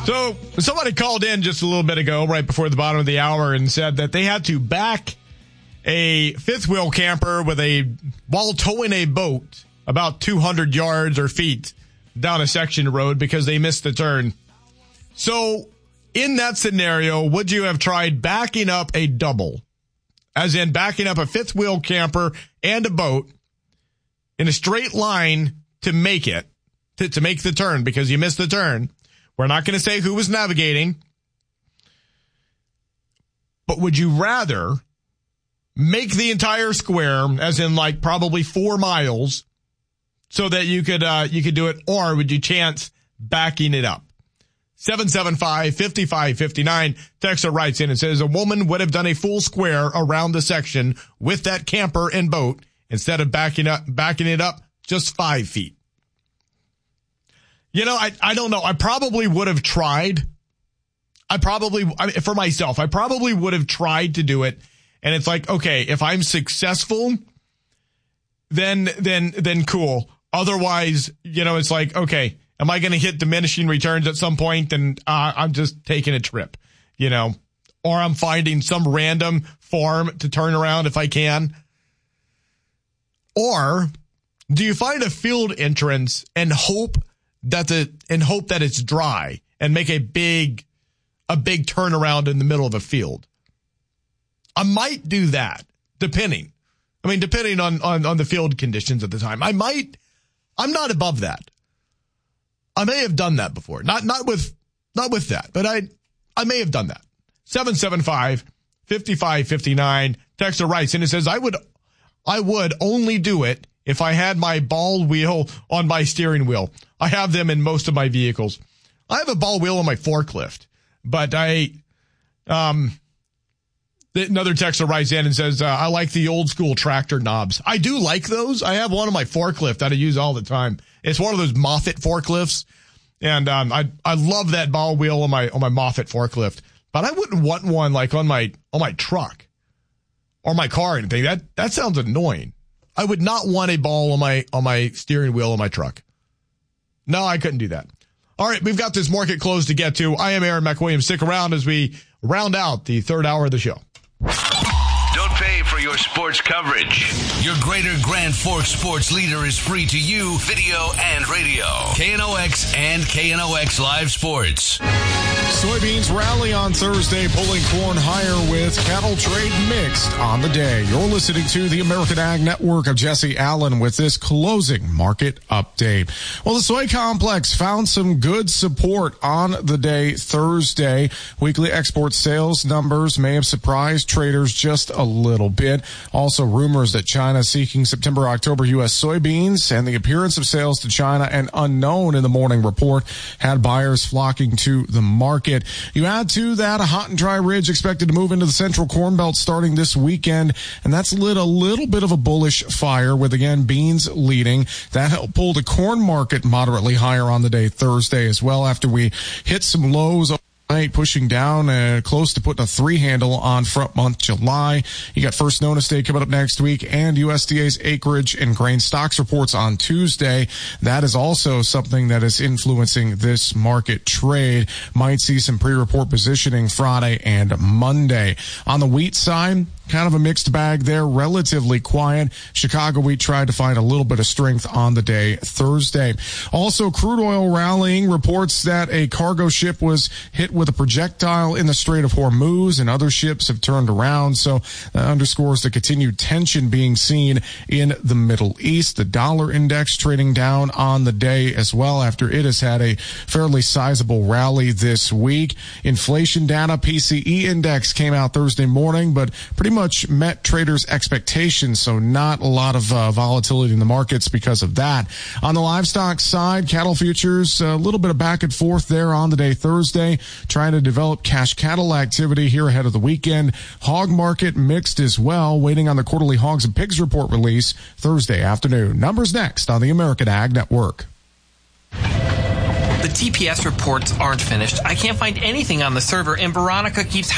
So somebody called in just a little bit ago, right before the bottom of the hour, and said that they had to back a fifth wheel camper while towing a boat about 200 yards or feet down a section of road because they missed the turn. So in that scenario, would you have tried backing up a double? As in backing up a fifth wheel camper and a boat in a straight line to make it, to make the turn because you missed the turn. We're not going to say who was navigating. But would you rather make the entire square, as in like probably 4 miles, so that you could do it, or would you chance backing it up? 775-5559. Texter writes in and says, a woman would have done a full square around the section with that camper and boat instead of backing it up just 5 feet. You know, I don't know. I probably would have tried. For myself, I probably would have tried to do it. And it's like, okay, if I'm successful, then cool. Otherwise, you know, it's like, okay, am I going to hit diminishing returns at some point? And I'm just taking a trip, you know, or I'm finding some random farm to turn around if I can. Or do you find a field entrance and hope that it's dry and make a big turnaround in the middle of a field? I might do that, depending on the field conditions at the time. I'm not above that. I may have done that before. Not with that, but I may have done that. 775-5559. Texter writes and it says, I would only do it if I had my ball wheel on my steering wheel. I have them in most of my vehicles. I have a ball wheel on my forklift, but another texter writes in and says, I like the old school tractor knobs. I do like those. I have one on my forklift that I use all the time. It's one of those Moffett forklifts. And, I love that ball wheel on my Moffett forklift, but I wouldn't want one like on my truck or my car or anything. That sounds annoying. I would not want a ball on my steering wheel on my truck. No, I couldn't do that. All right, we've got this market close to get to. I am Aaron McWilliams. Stick around as we round out the third hour of the show. Don't pay for your sports coverage. Your Greater Grand Forks sports leader is free to you, video and radio. KNOX and KNOX Live Sports. Soybeans rally on Thursday, pulling corn higher with cattle trade mixed on the day. You're listening to the American Ag Network. of Jesse Allen with this closing market update. Well, the soy complex found some good support on the day Thursday. Weekly export sales numbers may have surprised traders just a little bit. Also, rumors that China is seeking September-October U.S. soybeans and the appearance of sales to China and unknown in the morning report had buyers flocking to the market. You add to that a hot and dry ridge expected to move into the central corn belt starting this weekend, and that's lit a little bit of a bullish fire with, again, beans leading. That helped pull the corn market moderately higher on the day Thursday as well after we hit some lows pushing down close to putting a 3 handle on front month July. You got First Notice Day coming up next week and USDA's acreage and grain stocks reports on Tuesday. That is also something that is influencing this market trade. Might see some pre-report positioning Friday and Monday. On the wheat side, kind of a mixed bag there, relatively quiet. Chicago wheat tried to find a little bit of strength on the day Thursday. Also, crude oil rallying. Reports that a cargo ship was hit with a projectile in the Strait of Hormuz and other ships have turned around. So that underscores the continued tension being seen in the Middle East. The dollar index trading down on the day as well after it has had a fairly sizable rally this week. Inflation data, PCE index came out Thursday morning, but pretty much met traders' expectations, so not a lot of volatility in the markets because of that. On the livestock side, cattle futures, a little bit of back and forth there on the day Thursday, trying to develop cash cattle activity here ahead of the weekend. Hog market mixed as well, waiting on the quarterly hogs and pigs report release Thursday afternoon. Numbers next on the American Ag Network. The TPS reports aren't finished. I can't find anything on the server, and Veronica keeps